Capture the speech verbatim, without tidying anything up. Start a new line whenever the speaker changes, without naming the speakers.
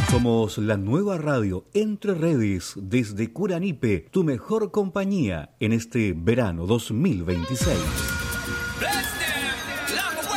Somos la nueva radio Entre Redes desde Curanipe, tu mejor compañía en este verano dos mil veintiséis.